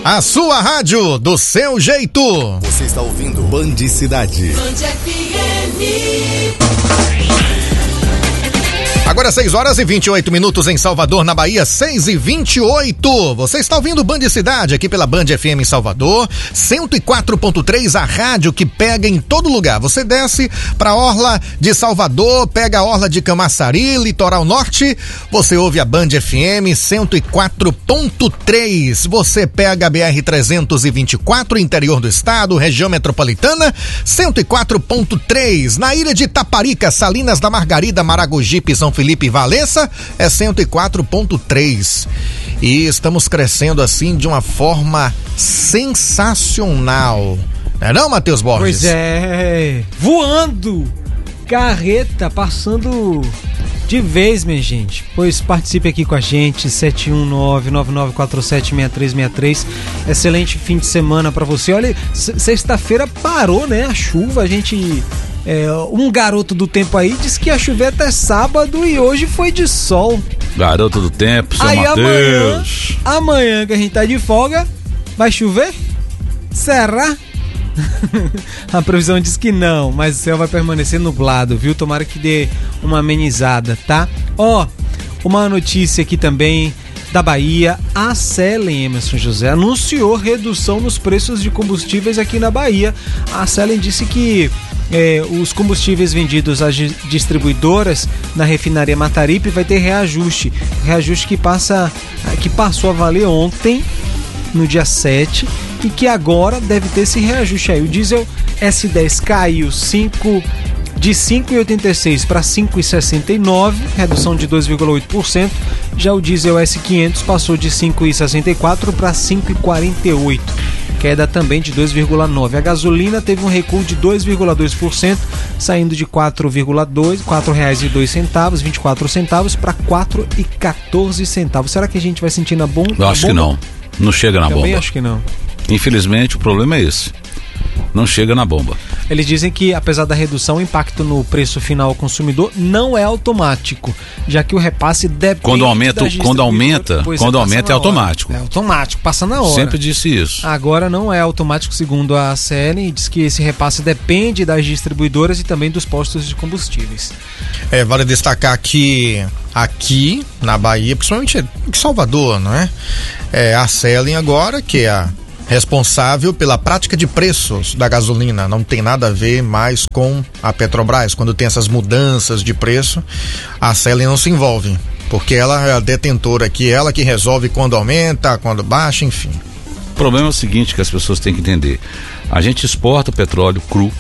A sua rádio do seu jeito. Você está ouvindo Band Cidade. Band FM. Agora 6h28 em Salvador, na Bahia, 6h28. Você está ouvindo Band Cidade aqui pela Band FM em Salvador, 104.3, a rádio que pega em todo lugar. Você desce pra Orla de Salvador, pega a Orla de Camaçari, Litoral Norte, você ouve a Band FM 104.3. Você pega a BR-324, interior do estado, região metropolitana, 104.3. Na ilha de Itaparica, Salinas da Margarida, Maragogipe, São Felipe e Valença, é 104.3. E estamos crescendo assim de uma forma sensacional. Não é não, Matheus Borges? Pois é, voando, carreta passando de vez, minha gente. Pois participe aqui com a gente, 719-9947-6363. Excelente fim de semana pra você. Olha, sexta-feira parou, né, a chuva, a gente... um garoto do tempo aí disse que ia chover até sábado e hoje foi de sol. Garoto do tempo, seu aí Matheus. Amanhã que a gente tá de folga, vai chover? Será? A previsão diz que não, mas o céu vai permanecer nublado, viu? Tomara que dê uma amenizada, tá? Uma notícia aqui também da Bahia. A Selen, Emerson José, anunciou redução nos preços de combustíveis aqui na Bahia. A Selen disse que os combustíveis vendidos às distribuidoras na refinaria Mataripe vai ter reajuste que passou a valer ontem, no dia 7, e que agora deve ter esse reajuste aí. O diesel S10 caiu de 5,86 para 5,69, redução de 2,8%. Já o diesel S500 passou de 5,64 para 5,48, queda também de 2,9%. A gasolina teve um recuo de 2,2%, saindo de R$ 4,02 24 centavos para R$ 4,14. Será que a gente vai sentir na bomba? Eu acho que não. Não chega na bomba. Também acho que não. Infelizmente, o problema é esse. Não chega na bomba. Eles dizem que, apesar da redução, o impacto no preço final ao consumidor não é automático, já que o repasse depende quando aumenta é automático. É automático, passa na hora. Sempre disse isso. Agora não é automático, segundo a CL, e diz que esse repasse depende das distribuidoras e também dos postos de combustíveis. Vale destacar que aqui na Bahia, principalmente em Salvador, não é? A Selen agora, que é a responsável pela prática de preços da gasolina, não tem nada a ver mais com a Petrobras. Quando tem essas mudanças de preço, a Selen não se envolve, porque ela é a detentora aqui, ela que resolve quando aumenta, quando baixa, enfim. O problema é o seguinte, que as pessoas têm que entender: a gente exporta o petróleo cru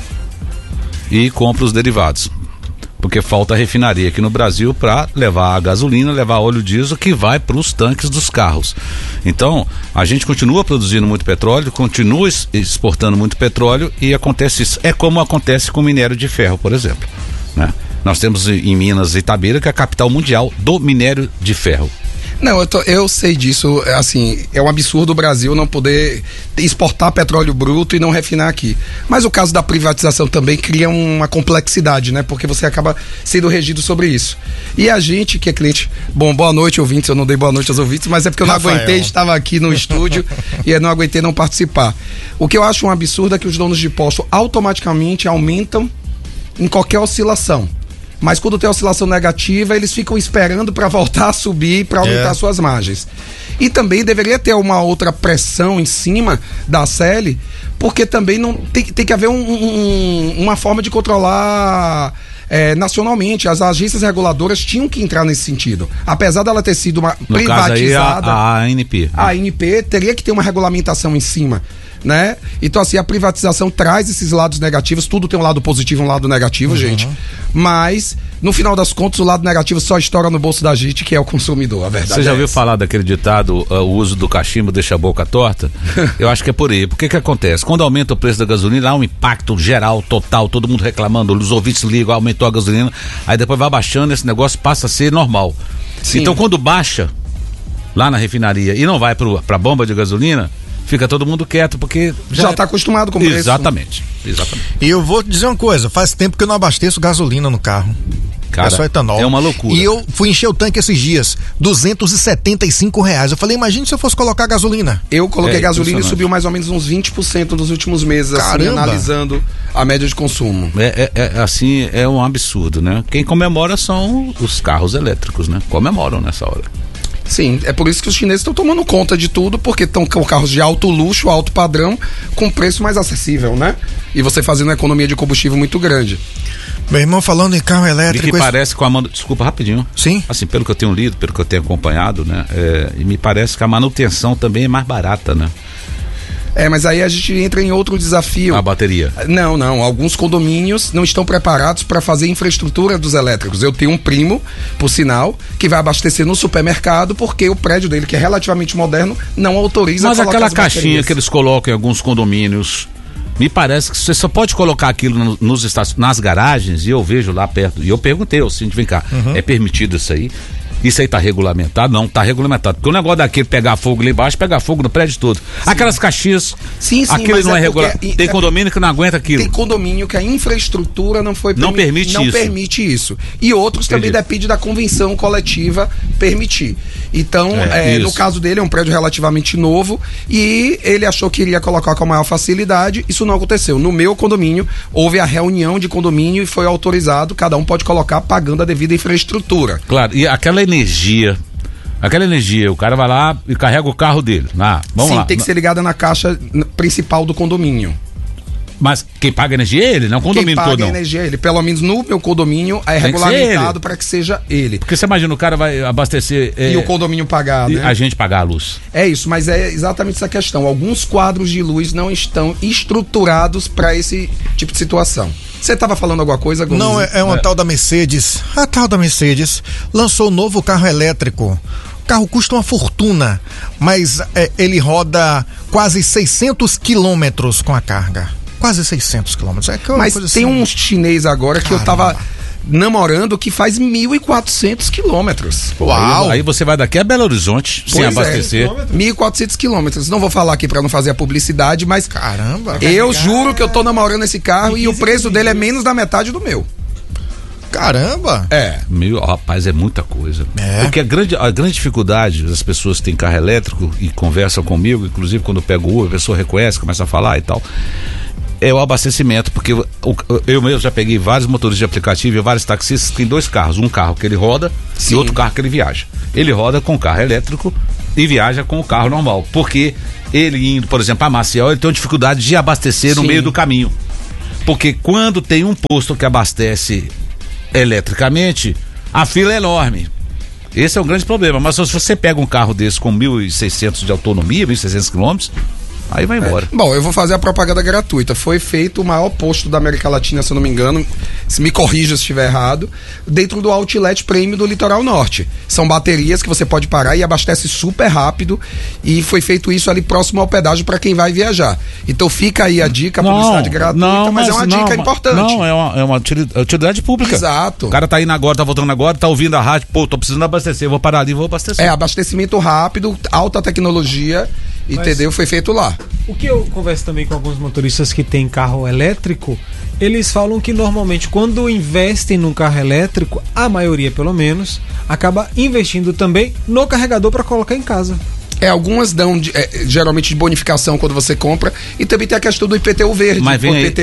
e compra os derivados, porque falta refinaria aqui no Brasil para levar a gasolina, levar óleo diesel que vai para os tanques dos carros. Então, a gente continua produzindo muito petróleo, continua exportando muito petróleo, e acontece isso. É como acontece com o minério de ferro, por exemplo, né? Nós temos em Minas Itabira, que é a capital mundial do minério de ferro. Não, eu sei disso, assim, é um absurdo o Brasil não poder exportar petróleo bruto e não refinar aqui. Mas o caso da privatização também cria uma complexidade, né? Porque você acaba sendo regido sobre isso. E a gente que é cliente... Bom, boa noite, ouvintes, eu não dei boa noite aos ouvintes, mas é porque eu não aguentei, estava aqui no estúdio e eu não aguentei não participar. O que eu acho um absurdo é que os donos de posto automaticamente aumentam em qualquer oscilação. Mas quando tem oscilação negativa, eles ficam esperando para voltar a subir, para aumentar suas margens. E também deveria ter uma outra pressão em cima da CL, porque também não tem que haver uma forma de controlar nacionalmente. As agências reguladoras tinham que entrar nesse sentido. Apesar dela ter sido uma privatizada, caso aí, a ANP. A ANP teria que ter uma regulamentação em cima, né? Então, assim, a privatização traz esses lados negativos. Tudo tem um lado positivo e um lado negativo, gente. Mas, no final das contas, o lado negativo só estoura no bolso da gente, que é o consumidor, a verdade. Você já ouviu falar daquele ditado, o uso do cachimbo deixa a boca torta? Eu acho que é por aí. Porque que acontece? Quando aumenta o preço da gasolina, há um impacto geral, total, todo mundo reclamando, os ouvintes ligam, aumentou a gasolina, aí depois vai baixando, esse negócio passa a ser normal. Sim. Então, quando baixa lá na refinaria e não vai pra bomba de gasolina, fica todo mundo quieto, porque já está acostumado com o preço. Exatamente. E eu vou dizer uma coisa, faz tempo que eu não abasteço gasolina no carro. Cara, é só etanol. É uma loucura. E eu fui encher o tanque esses dias, R$275. Eu falei, imagine se eu fosse colocar gasolina. Eu coloquei gasolina e impressionante. subiu mais ou menos uns 20% nos últimos meses, assim, Caramba. analisando a média de consumo. Assim, é um absurdo, né? Quem comemora são os carros elétricos, né? Comemoram nessa hora. Sim, é por isso que os chineses estão tomando conta de tudo, porque estão com carros de alto luxo, alto padrão, com preço mais acessível, né? E você fazendo uma economia de combustível muito grande. Meu irmão, falando em carro elétrico... E que parece com a desculpa, rapidinho. Sim. Assim, pelo que eu tenho lido, pelo que eu tenho acompanhado, né? E me parece que a manutenção também é mais barata, né? Mas aí a gente entra em outro desafio. A bateria. Não. Alguns condomínios não estão preparados para fazer infraestrutura dos elétricos. Eu tenho um primo, por sinal, que vai abastecer no supermercado porque o prédio dele, que é relativamente moderno, não autoriza. Mas colocar aquela as caixinha baterias. que eles colocam em alguns condomínios, me parece que você só pode colocar aquilo nas garagens, e eu vejo lá perto, e eu perguntei ao síndico, vem cá, é permitido isso aí? Isso aí tá regulamentado? Não, tá regulamentado. Porque o negócio daquele pegar fogo lá embaixo, pegar fogo no prédio todo. Sim. Aquelas caixinhas, sim, aquilo mas não é regular. Tem condomínio que não aguenta aquilo. Tem condomínio que a infraestrutura não foi não permite isso. E outros também depende da convenção coletiva permitir. Então, no caso dele, é um prédio relativamente novo e ele achou que iria colocar com a maior facilidade. Isso não aconteceu. No meu condomínio, houve a reunião de condomínio e foi autorizado, cada um pode colocar pagando a devida infraestrutura. Claro, e aquela energia, o cara vai lá e carrega o carro dele. Vamos lá. Sim, tem que ser ligada na caixa principal do condomínio. Mas quem paga a energia é ele, não o condomínio todo, não. Quem paga a energia é ele. Pelo menos no meu condomínio é regulamentado para que seja ele. Porque você imagina, o cara vai abastecer... E o condomínio pagar, né? A gente pagar a luz. É isso, mas é exatamente essa questão. Alguns quadros de luz não estão estruturados para esse tipo de situação. Você estava falando alguma coisa, Gomes? Não, é uma tal da Mercedes. A tal da Mercedes lançou um novo carro elétrico. O carro custa uma fortuna, mas ele roda quase 600 quilômetros com a carga. Quase 600 quilômetros. Mas coisa tem assim... um chinês agora que eu tava namorando que faz 1.400 quilômetros. Aí você vai daqui a Belo Horizonte sem abastecer. 1.400 quilômetros. Não vou falar aqui pra não fazer a publicidade, mas caramba, eu juro que eu tô namorando esse carro e o preço dele é menos da metade do meu. Caramba! Rapaz, é muita coisa. Porque a grande dificuldade das pessoas que têm carro elétrico e conversam comigo, inclusive quando eu pego o Uber, a pessoa reconhece, começa a falar e tal, é o abastecimento, porque eu mesmo já peguei vários motoristas de aplicativo e vários taxistas que tem dois carros, um carro que ele roda e outro carro que ele viaja. Ele roda com o carro elétrico e viaja com o carro normal, porque ele indo, por exemplo, a Maceió, ele tem uma dificuldade de abastecer no meio do caminho, porque quando tem um posto que abastece eletricamente, a fila é enorme. Esse é o grande problema. Mas se você pega um carro desse com 1.600 de autonomia, 1.600 quilômetros, aí vai embora. Bom, eu vou fazer a propaganda gratuita. Foi feito o maior posto da América Latina, se eu não me engano, se me corrija se estiver errado, dentro do Outlet Premium do Litoral Norte. São baterias que você pode parar e abastece super rápido, e foi feito isso ali próximo ao pedágio para quem vai viajar. Então fica aí a dica, a publicidade gratuita, mas é uma dica importante. Não, é uma utilidade pública. Exato. O cara tá indo agora, tá voltando agora, tá ouvindo a rádio, tô precisando abastecer, vou parar ali e vou abastecer. Abastecimento rápido, alta tecnologia, entendeu? Foi feito lá. O que eu converso também com alguns motoristas que têm carro elétrico, eles falam que normalmente quando investem num carro elétrico, a maioria pelo menos, acaba investindo também no carregador para colocar em casa. Algumas dão geralmente de bonificação quando você compra, e também tem a questão do IPTU verde. Mas vem aí o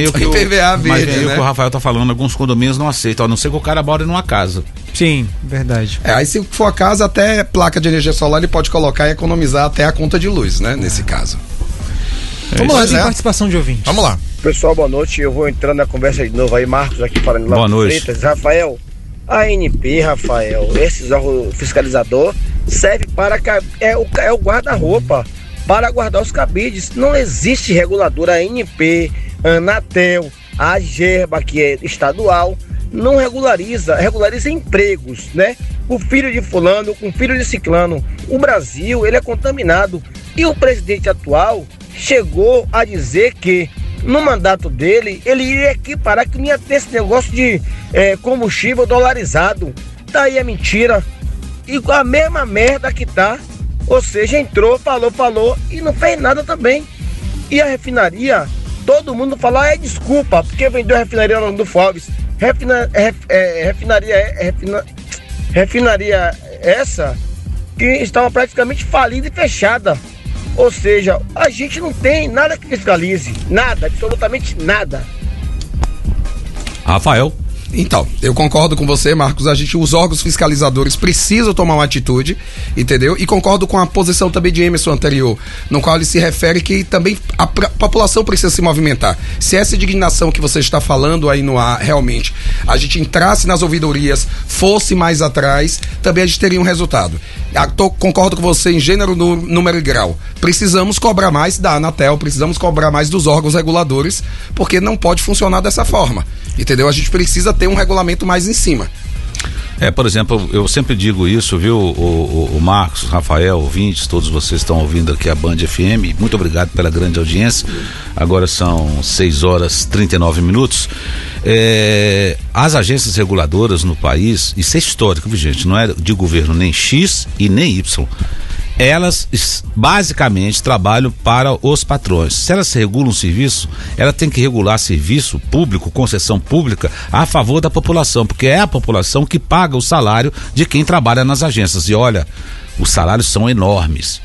que o Rafael tá falando, alguns condomínios não aceitam, a não ser que o cara mora numa casa. Sim, verdade. Aí se for a casa, até placa de energia solar ele pode colocar e economizar até a conta de luz, né? Nesse caso. Vamos lá, tem participação de ouvinte. Vamos lá. Pessoal, boa noite. Eu vou entrando na conversa de novo aí, Marcos aqui falando lá. Boa noite. Freitas. Rafael, a ANP, Rafael, esses órgãos fiscalizador serve para é o guarda-roupa para guardar os cabides. Não existe regulador. A ANP, a Anatel, a AGERBA, que é estadual, não regulariza empregos, né? O filho de fulano com o filho de ciclano. O Brasil, ele é contaminado. E o presidente atual chegou a dizer que no mandato dele, ele iria equiparar, que não ia ter esse negócio de combustível dolarizado. Daí a mentira. E a mesma merda que tá. Ou seja, entrou, falou e não fez nada também. E a refinaria, todo mundo fala, desculpa, porque vendeu a refinaria do Forbes. refinaria essa que estava praticamente falida e fechada. Ou seja, a gente não tem nada que fiscalize, nada, absolutamente nada. Rafael. Então, eu concordo com você, Marcos. Os órgãos fiscalizadores precisam tomar uma atitude, entendeu? E concordo com a posição também de Emerson anterior, no qual ele se refere que também a população precisa se movimentar. Se essa indignação que você está falando aí no ar, realmente, a gente entrasse nas ouvidorias, fosse mais atrás, também a gente teria um resultado. Concordo com você em gênero, número e grau. Precisamos cobrar mais da Anatel, precisamos cobrar mais dos órgãos reguladores, porque não pode funcionar dessa forma, entendeu? A gente precisa ter um regulamento mais em cima. Por exemplo, eu sempre digo isso, viu, o Marcos, Rafael, ouvintes, todos vocês estão ouvindo aqui a Band FM, muito obrigado pela grande audiência. Agora são 6h39. As agências reguladoras no país, isso é histórico, viu, gente, não é de governo nem X e nem Y. Elas basicamente trabalham para os patrões. Se elas regulam serviço, ela tem que regular serviço público, concessão pública, a favor da população, porque é a população que paga o salário de quem trabalha nas agências. E olha, os salários são enormes.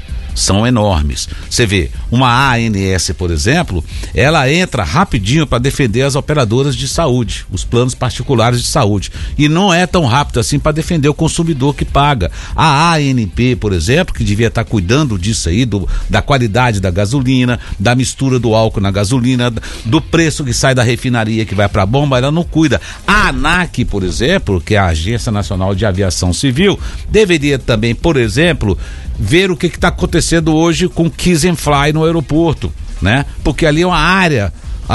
Você vê, uma ANS, por exemplo, ela entra rapidinho para defender as operadoras de saúde, os planos particulares de saúde, e não é tão rápido assim para defender o consumidor que paga. A ANP, por exemplo, que devia estar cuidando disso aí, da qualidade da gasolina, da mistura do álcool na gasolina, do preço que sai da refinaria que vai para a bomba, ela não cuida. A ANAC, por exemplo, que é a Agência Nacional de Aviação Civil, deveria também, por exemplo, ver o que está acontecendo hoje com Kiss and Fly no aeroporto, né? Porque ali é uma área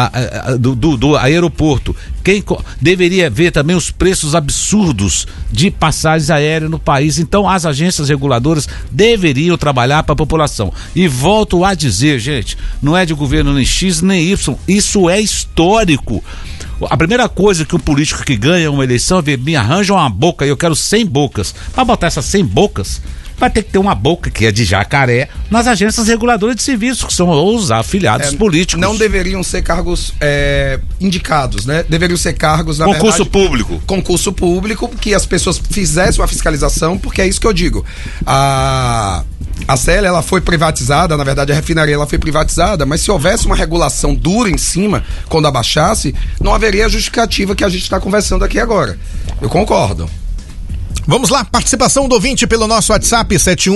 do aeroporto. Quem deveria ver também os preços absurdos de passagens aéreas no país. Então as agências reguladoras deveriam trabalhar para a população. E volto a dizer, gente, não é de governo nem X nem Y, isso é histórico. A primeira coisa que um político que ganha uma eleição é ver, me arranja uma boca e eu quero 100 bocas. Para botar essas 100 bocas, vai ter que ter uma boca que é de jacaré nas agências reguladoras de serviços, que são os afiliados políticos. Não deveriam ser cargos indicados, né? Deveriam ser cargos, na concurso verdade, público. Concurso público, que as pessoas fizessem uma fiscalização, porque é isso que eu digo. A CEL, ela foi privatizada, na verdade a refinaria ela foi privatizada, mas se houvesse uma regulação dura em cima, quando abaixasse, não haveria a justificativa que a gente está conversando aqui agora. Eu concordo. Vamos lá, participação do ouvinte pelo nosso WhatsApp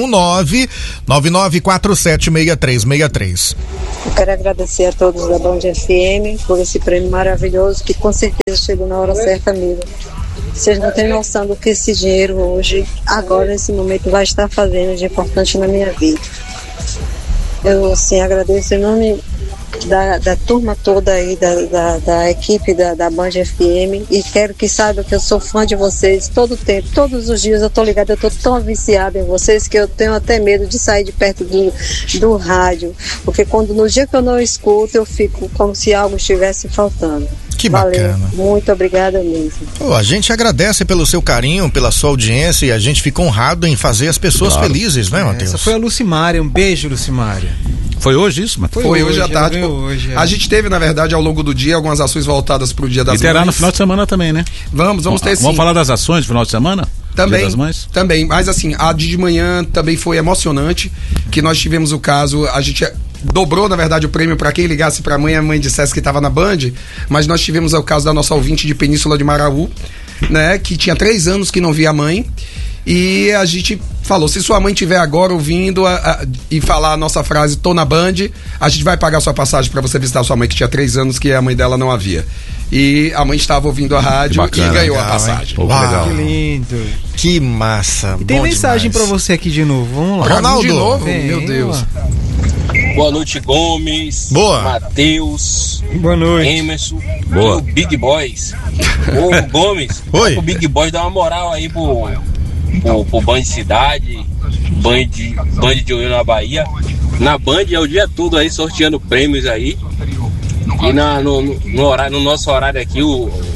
719-9947-6363. Eu quero agradecer a todos da Band FM por esse prêmio maravilhoso que com certeza chegou na hora certa mesmo. Vocês não têm noção do que esse dinheiro hoje, agora nesse momento, vai estar fazendo de importante na minha vida. Eu assim agradeço em nome da turma toda aí, da equipe da Band FM, e quero que saiba que eu sou fã de vocês todo o tempo, todos os dias eu tô ligada, eu tô tão viciada em vocês que eu tenho até medo de sair de perto do rádio, porque no dia que eu não escuto, eu fico como se algo estivesse faltando. Que valeu, bacana. Muito obrigada mesmo. A gente agradece pelo seu carinho, pela sua audiência, e a gente fica honrado em fazer as pessoas felizes, né, Matheus? Essa foi a Lucimária, um beijo, Lucimária. Foi hoje isso, Matheus? Foi hoje à tarde. A gente teve, na verdade, ao longo do dia, algumas ações voltadas pro Dia das Mães. E terá no final de semana também, né? Vamos ter sim. Vamos falar das ações do final de semana? Também, Dia das Mães? Também, mas assim, a de manhã também foi emocionante, que nós tivemos o caso, a gente dobrou, na verdade, o prêmio para quem ligasse pra mãe, a mãe dissesse que estava na Band, mas nós tivemos o caso da nossa ouvinte de Península de Maraú, né, que tinha 3 anos que não via a mãe, e a gente falou, se sua mãe estiver agora ouvindo e falar a nossa frase, tô na Band, a gente vai pagar sua passagem para você visitar sua mãe, que tinha 3 anos, que a mãe dela não havia. E a mãe estava ouvindo a rádio e ganhou a passagem. Pô, legal. Que lindo. Que massa. E tem mensagem para você aqui de novo, vamos lá. Ronaldo. De novo? Vem, meu Deus. Boa noite, Gomes. Boa. Matheus. Boa noite. Emerson. Boa. E o Big Boys. Ô, Gomes. Oi. O Big Boys dá uma moral aí pro Band Cidade, Band de Ouro na Bahia. Na Band é o dia todo aí sorteando prêmios aí. E no nosso horário aqui,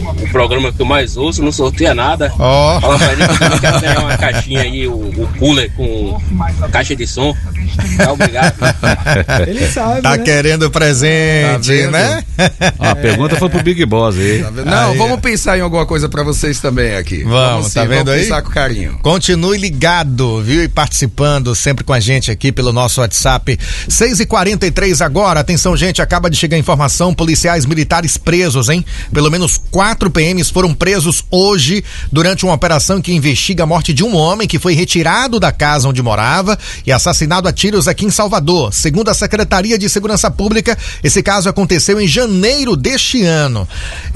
o programa que eu mais ouço, não sorteia nada. Fala pra ele que eu quero ganhar uma caixinha aí, o cooler com caixa de som. Tá, obrigado. Ele sabe, tá, né? Querendo presente, tá, né? A pergunta foi pro Big Boss aí. Tá, não, aí, vamos pensar em alguma coisa pra vocês também aqui. Vamos, tá vendo aí? Pensar com carinho. Continue ligado, viu? E participando sempre com a gente aqui pelo nosso WhatsApp. 6h43 agora. Atenção, gente, acaba de chegar a informação: policiais militares presos, hein? Pelo menos 4 PMs foram presos hoje durante uma operação que investiga a morte de um homem que foi retirado da casa onde morava e assassinado a tiros aqui em Salvador. Segundo a Secretaria de Segurança Pública, esse caso aconteceu em janeiro deste ano.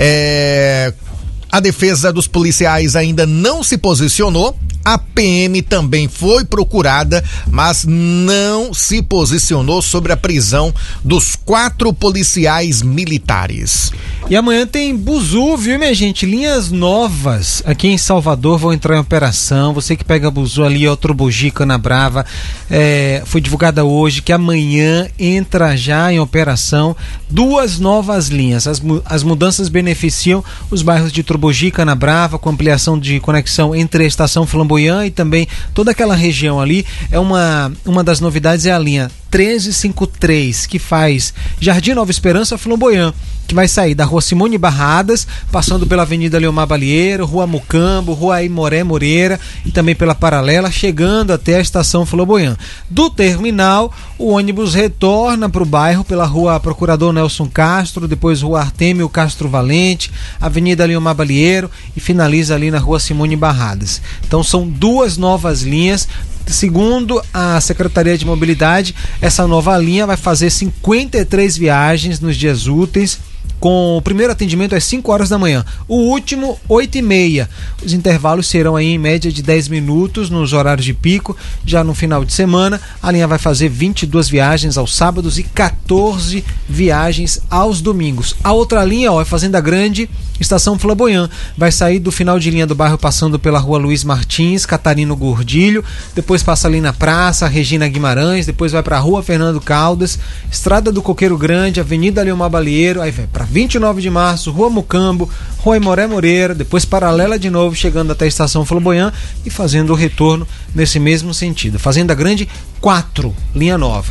A defesa dos policiais ainda não se posicionou. A PM também foi procurada, mas não se posicionou sobre a prisão dos 4 policiais militares. E amanhã tem Buzu, viu, minha gente? Linhas novas aqui em Salvador vão entrar em operação. Você que pega Buzu ali, Trobogi, Canabrava, foi divulgada hoje que amanhã entra já em operação 2 novas linhas. As mudanças beneficiam os bairros de Trobogi e Canabrava, com ampliação de conexão entre a estação Flamboyant e também toda aquela região ali. Uma das novidades é a linha 1353, que faz Jardim Nova Esperança, Flamboyant, que vai sair da Rua Simone Barradas, passando pela Avenida Leomar Balieiro, Rua Mucambo, Rua Aimoré Moreira e também pela Paralela, chegando até a estação Flamboyant. Do terminal, o ônibus retorna para o bairro pela Rua Procurador Nelson Castro, depois Rua Artêmio Castro Valente, Avenida Leomar Balieiro e finaliza ali na Rua Simone Barradas. Então são 2 novas linhas. Segundo a Secretaria de Mobilidade, essa nova linha vai fazer 53 viagens nos dias úteis, com o primeiro atendimento às 5 horas da manhã, o último 8h30. Os intervalos serão aí em média de 10 minutos nos horários de pico. Já no final de semana, a linha vai fazer 22 viagens aos sábados e 14 viagens aos domingos. A outra linha, é Fazenda Grande, estação Flamboyant, vai sair do final de linha do bairro passando pela Rua Luiz Martins, Catarino Gordilho, depois passa ali na Praça Regina Guimarães, depois vai para a Rua Fernando Caldas, Estrada do Coqueiro Grande, Avenida Leomar Balieiro, aí vai para 29 de março, Rua Mucambo, Rua Aimoré Moreira, depois Paralela de novo, chegando até a estação Flamboyant e fazendo o retorno nesse mesmo sentido. Fazenda Grande 4, linha nova.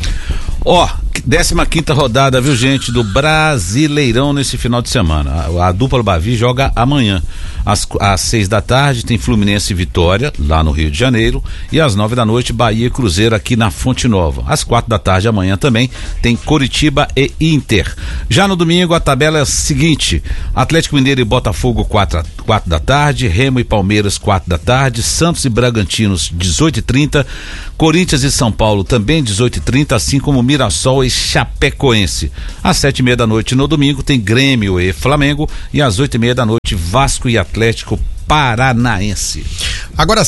15ª rodada, viu, gente, do Brasileirão nesse final de semana. A dupla Bavi joga amanhã às 6 da tarde, tem Fluminense e Vitória lá no Rio de Janeiro, e às 9 da noite Bahia e Cruzeiro aqui na Fonte Nova. Às 4 da tarde amanhã também tem Coritiba e Inter. Já no domingo a tabela é a seguinte: Atlético Mineiro e Botafogo 4 da tarde, Remo e Palmeiras 4 da tarde, Santos e Bragantinos 18h30, Corinthians e São Paulo também 18h30, assim como Mirassol e Chapecoense. Às 7h30 da noite no domingo tem Grêmio e Flamengo, e às 8h30 da noite Vasco e Atlético Paranaense. Agora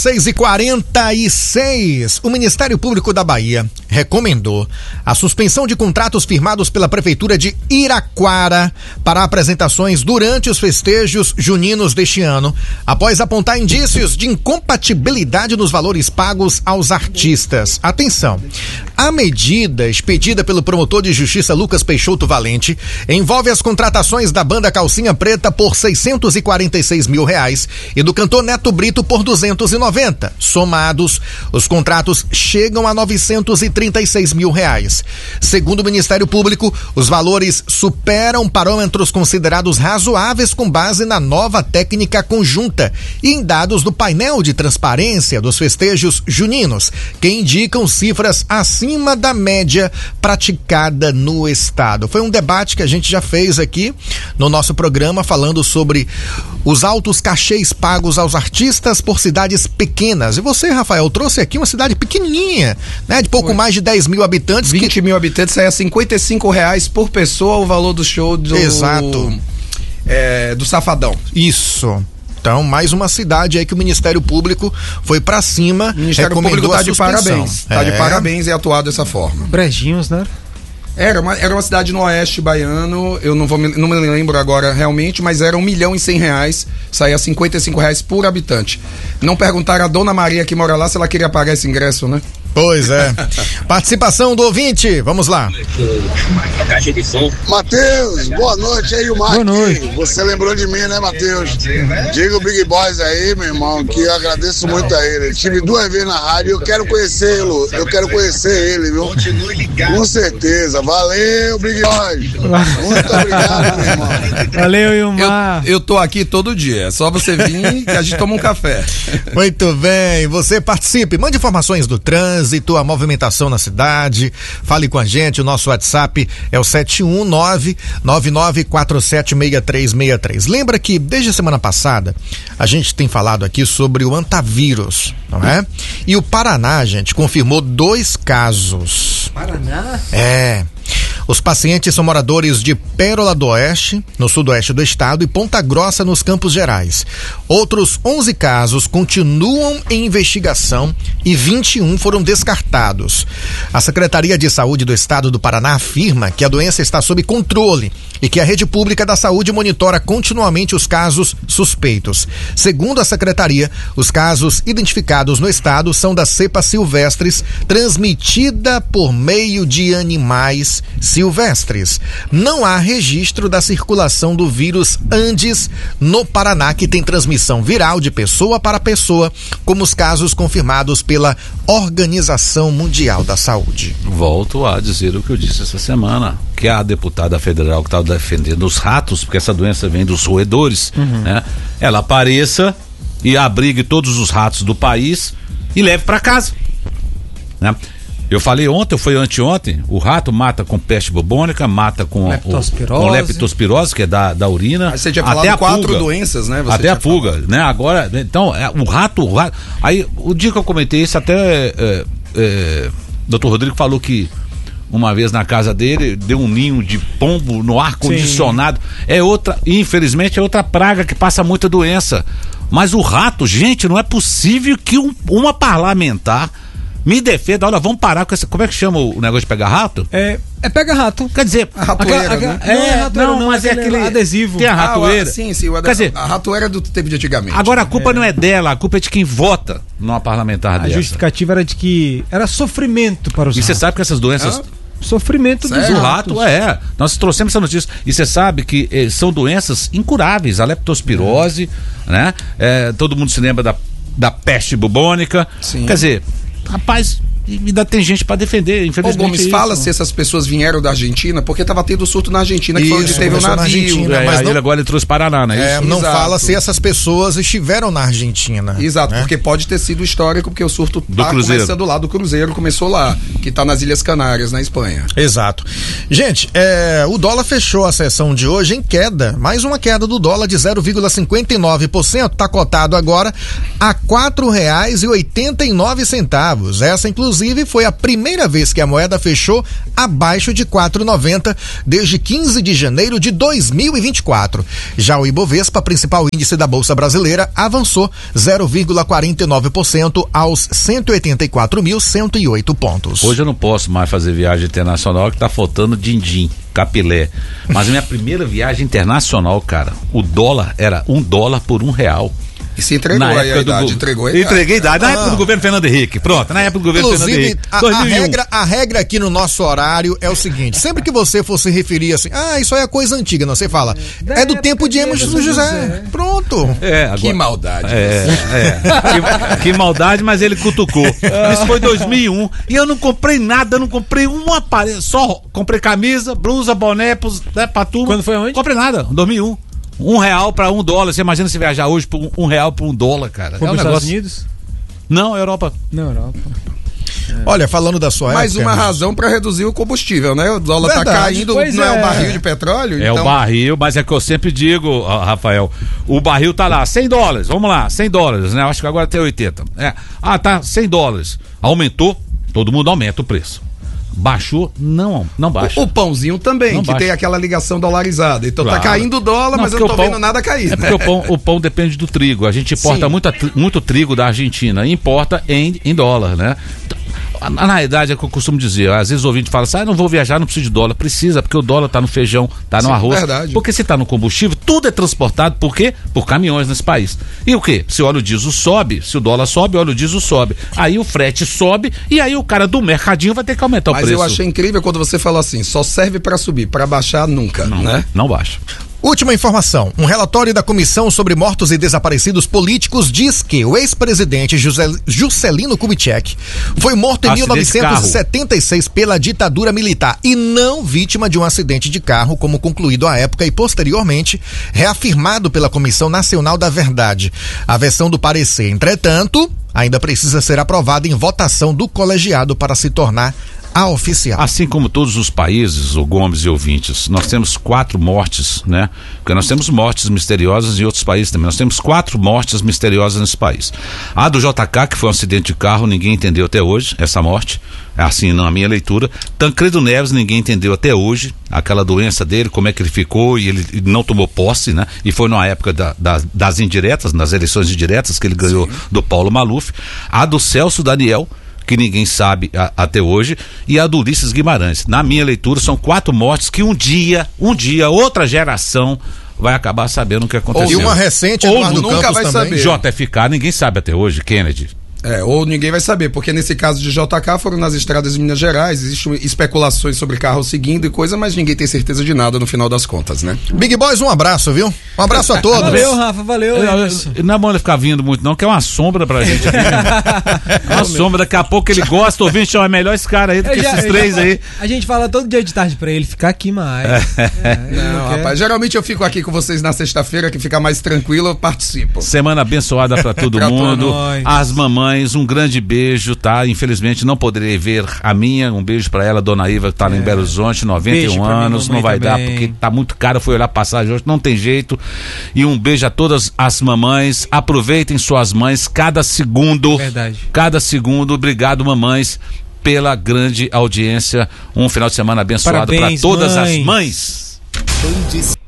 6h46, o Ministério Público da Bahia recomendou a suspensão de contratos firmados pela Prefeitura de Iraquara para apresentações durante os festejos juninos deste ano, após apontar indícios de incompatibilidade nos valores pagos aos artistas. Atenção, a medida expedida pelo promotor de justiça Lucas Peixoto Valente envolve as contratações da banda Calcinha Preta por R$646 mil e do cantor Neto Brito por 290. Somados, os contratos chegam a R$936 mil. Segundo o Ministério Público, os valores superam parâmetros considerados razoáveis com base na nova técnica conjunta e em dados do painel de transparência dos festejos juninos, que indicam cifras acima da média praticada no estado. Foi um debate que a gente já fez aqui no nosso programa, falando sobre os altos cachês pagos aos artistas por cidades pequenas. E você, Rafael, trouxe aqui uma cidade pequenininha, né? De pouco mais de 10 mil habitantes. 20 mil habitantes, sai a R$55 por pessoa o valor do show do... Exato. Do Safadão. Isso. Então, mais uma cidade aí que o Ministério Público foi pra cima. O Ministério Público tá de parabéns. Tá de parabéns e atuado dessa forma. Brejinhos, né? Era uma cidade no oeste baiano, eu não me lembro agora realmente, mas era R$1.100.000, saía R$55 por habitante. Não perguntaram a Dona Maria que mora lá se ela queria pagar esse ingresso, né? Pois é. Participação do ouvinte, vamos lá. Caixa de som. Matheus, boa noite aí, o Mark. Boa noite. Você lembrou de mim, né, Matheus? Diga o Big Boys aí, meu irmão, que eu agradeço muito a ele. Tive 2 vezes na rádio e eu quero conhecê-lo. Eu quero conhecer ele, viu? Com certeza. Valeu, Big Boys. Muito obrigado, meu irmão. Valeu, Ilmar. Eu tô aqui todo dia, é só você vir que a gente toma um café. Muito bem, você participe, mande informações do trânsito, a movimentação na cidade, fale com a gente, o nosso WhatsApp é o 71999476363. Lembra que desde a semana passada a gente tem falado aqui sobre o antavírus, não é? E o Paraná, gente, confirmou 2 casos. Paraná? É. Os pacientes são moradores de Pérola do Oeste, no sudoeste do estado, e Ponta Grossa, nos Campos Gerais. Outros 11 casos continuam em investigação e 21 foram descartados. A Secretaria de Saúde do Estado do Paraná afirma que a doença está sob controle e que a rede pública da saúde monitora continuamente os casos suspeitos. Segundo a Secretaria, os casos identificados no estado são da cepa silvestris, transmitida por meio de animais silvestres. Não há registro da circulação do vírus Andes no Paraná, que tem transmissão viral de pessoa para pessoa, como os casos confirmados pela Organização Mundial da Saúde. Volto a dizer o que eu disse essa semana, que a deputada federal que estava defendendo os ratos, porque essa doença vem dos roedores, né? Ela apareça e abrigue todos os ratos do país e leve para casa, né? Eu falei ontem, foi anteontem, o rato mata com peste bubônica, mata com leptospirose, que é da urina. Aí você tinha falado 4 doenças, né? Até a pulga, né? Agora, então, o rato. Aí, o dia que eu comentei isso, até Dr. Rodrigo falou que uma vez na casa dele, deu um ninho de pombo no ar-condicionado. Infelizmente, é outra praga que passa muita doença. Mas o rato, gente, não é possível que uma parlamentar me defenda. Olha, vamos parar com essa. Como é que chama o negócio de pegar rato? É pega rato. Quer dizer, a ratoeira, né? Mas é aquele adesivo. Tem a ratoeira. Sim, quer dizer, a ratoeira do tempo de antigamente. Agora a culpa não é dela, a culpa é de quem vota numa parlamentar dessa. A justificativa era de que era sofrimento para os ratos. E você sabe que essas doenças... Sofrimento dos ratos. Nós trouxemos essa notícia. E você sabe que são doenças incuráveis, a leptospirose, né? Todo mundo se lembra da peste bubônica. Sim. Quer dizer, rapaz, ainda tem gente para defender, infelizmente. O Gomes, fala se essas pessoas vieram da Argentina, porque estava tendo surto na Argentina, que foi onde teve o navio. Mas ele agora ele trouxe Paraná, né? Não fala se essas pessoas estiveram na Argentina. Exato, porque pode ter sido histórico, porque o surto tá começando lá do Cruzeiro, começou lá, que tá nas Ilhas Canárias, na Espanha. Exato. Gente, o dólar fechou a sessão de hoje em queda, mais uma queda do dólar de 0,59%, tá cotado agora a R$ 4,89. Essa, inclusive, foi a primeira vez que a moeda fechou abaixo de 4,90 desde 15 de janeiro de 2024. Já o Ibovespa, principal índice da Bolsa Brasileira, avançou 0,49% aos 184.108 pontos. Hoje eu não posso mais fazer viagem internacional, que tá faltando din-din, capilé. Mas a minha primeira viagem internacional, cara, o dólar era $1 por R$1. E se entregou na aí a idade, Entreguei a idade, na época do governo Fernando Henrique. Pronto, na época do governo Fernando Henrique. 2001. A regra aqui no nosso horário é o seguinte: sempre que você for se referir assim, isso aí é coisa antiga, não, você fala, é do tempo de Emerson José. Pronto. Agora, que maldade. Que maldade, mas ele cutucou. Isso foi 2001 e eu não comprei nada, eu não comprei um aparelho, só comprei camisa, blusa, boné, pra turma. Quando foi onde? Comprei nada, 2001. R$1 para $1. Você imagina se viajar hoje por R$1 por $1, cara. Foi para os Estados Unidos? Não, Europa. Não, Europa. Olha, falando da sua mais época, uma razão para reduzir o combustível, né? O dólar tá caindo, não é o barril de petróleo? É então... o barril, mas é que eu sempre digo, Rafael, o barril tá lá, $100, vamos lá, $100, né? Eu acho que agora tem 80. Tá, $100. Aumentou, todo mundo aumenta o preço. Baixou? Não baixa. O pãozinho também, não que baixa. Tem aquela ligação dolarizada. Então tá caindo o dólar, mas eu não tô vendo nada cair. Porque o pão depende do trigo. A gente importa muito trigo da Argentina e importa em dólar, né? Na realidade é o que eu costumo dizer, às vezes o ouvinte fala assim, não vou viajar, não preciso de dólar. Precisa, porque o dólar tá no feijão, tá no arroz. Verdade. Porque se tá no combustível, tudo é transportado, por quê? Por caminhões nesse país. E o quê? Se o óleo diesel sobe, se o dólar sobe, o óleo diesel sobe. Aí o frete sobe e aí o cara do mercadinho vai ter que aumentar o preço. Mas eu achei incrível quando você falou assim, só serve para subir, para baixar nunca, né? Não baixa. Última informação. Um relatório da Comissão sobre Mortos e Desaparecidos Políticos diz que o ex-presidente Juscelino Kubitschek foi morto em Acidente 1976 pela ditadura militar e não vítima de um acidente de carro, como concluído à época e posteriormente reafirmado pela Comissão Nacional da Verdade. A versão do parecer, entretanto, ainda precisa ser aprovada em votação do colegiado para se tornar a oficial. Assim como todos os países, o Gomes e ouvintes, nós temos 4 mortes, né? Porque nós temos mortes misteriosas em outros países também. Nós temos 4 mortes misteriosas nesse país. A do JK, que foi um acidente de carro, ninguém entendeu até hoje essa morte. Assim, na minha leitura. Tancredo Neves, ninguém entendeu até hoje aquela doença dele, como é que ele ficou e ele não tomou posse, né? E foi na época das indiretas, nas eleições indiretas que ele ganhou do Paulo Maluf. A do Celso Daniel, que ninguém sabe até hoje, e a do Ulisses Guimarães. Na minha leitura, são 4 mortes que um dia, outra geração vai acabar sabendo o que aconteceu. E uma recente, Eduardo nunca Campos vai também. saber. JFK, ninguém sabe até hoje, Kennedy. Ou ninguém vai saber, porque nesse caso de JK foram nas estradas de Minas Gerais, existem especulações sobre carro seguindo e coisa, mas ninguém tem certeza de nada no final das contas, né? Big Boys, um abraço, viu? Um abraço a todos. Valeu, Rafa, valeu. Não é bom ele ficar vindo muito não, que é uma sombra pra gente aqui, né? É uma sombra, daqui a pouco ele gosta, ouvinte, é melhor esse cara aí do que esses 3 aí. A gente fala todo dia de tarde pra ele ficar aqui mais. Não, rapaz, geralmente eu fico aqui com vocês na sexta-feira, que fica mais tranquilo, eu participo. Semana abençoada pra todo mundo. As mamães, um grande beijo, tá? Infelizmente não poderei ver a minha, um beijo pra ela, Dona Iva, que tá lá em Belo Horizonte, 91 anos, não vai dar porque tá muito caro, fui olhar passagem hoje, não tem jeito. E um beijo a todas as mamães, aproveitem suas mães cada segundo. Verdade. Cada segundo, obrigado mamães pela grande audiência, um final de semana abençoado para todas as mães.